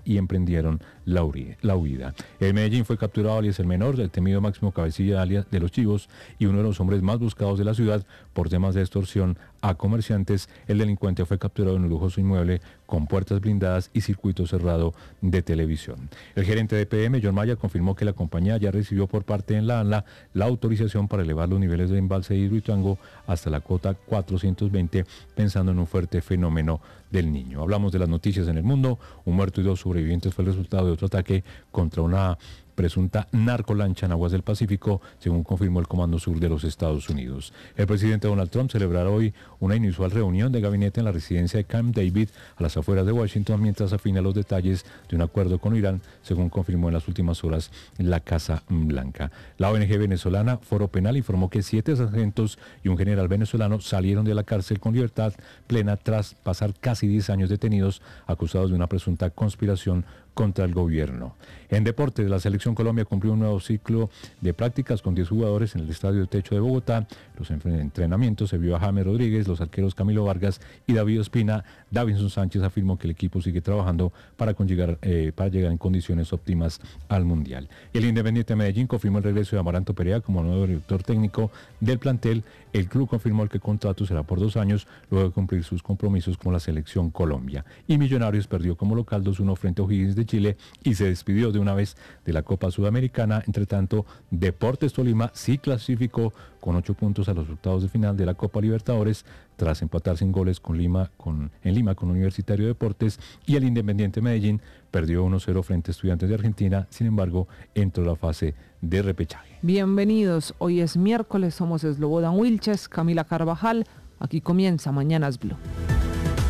y emprendieron la huida. En Medellín fue capturado alias el Menor, el temido Máximo Cabecilla alias de los Chivos y uno de los hombres más buscados de la ciudad por temas de extorsión a comerciantes. El delincuente fue capturado en un lujoso inmueble con puertas blindadas y circuito cerrado de televisión. El gerente de PM, John Maya, confirmó que la compañía ya recibió por parte de la ANLA la autorización para elevar los niveles de embalse de Hidroituango hasta la cota 420, pensando en un fuerte fenómeno del Niño. Hablamos de las noticias en el mundo. Un muerto y 2 sobrevivientes fue el resultado de otro ataque contra una presunta narcolancha en aguas del Pacífico, según confirmó el Comando Sur de los Estados Unidos. El presidente Donald Trump celebrará hoy una inusual reunión de gabinete en la residencia de Camp David, a las afueras de Washington, mientras afina los detalles de un acuerdo con Irán, según confirmó en las últimas horas la Casa Blanca. La ONG venezolana Foro Penal informó que 7 sargentos y un general venezolano salieron de la cárcel con libertad plena tras pasar casi 10 años detenidos, acusados de una presunta conspiración contra el gobierno. En deporte, la Selección Colombia cumplió un nuevo ciclo de prácticas con 10 jugadores en el Estadio Techo de Bogotá. Los entrenamientos se vio a James Rodríguez, los arqueros Camilo Vargas y David Ospina. Davinson Sánchez afirmó que el equipo sigue trabajando para llegar en condiciones óptimas al Mundial. El Independiente de Medellín confirmó el regreso de Amaranto Perea como nuevo director técnico del plantel. El club confirmó que el contrato será por 2 años, luego de cumplir sus compromisos con la Selección Colombia. Y Millonarios perdió como local 2-1 frente a O'Higgins de Chile y se despidió de una vez de la Copa Sudamericana. Entre tanto, Deportes Tolima sí clasificó con 8 puntos a los octavos de final de la Copa Libertadores tras empatar sin goles en Lima con Universitario de Deportes, y el Independiente Medellín perdió 1-0 frente a Estudiantes de Argentina. Sin embargo, entró a la fase de repechaje. Bienvenidos, hoy es miércoles, somos Slobodan Wilches, Camila Carvajal, aquí comienza Mañanas Blue.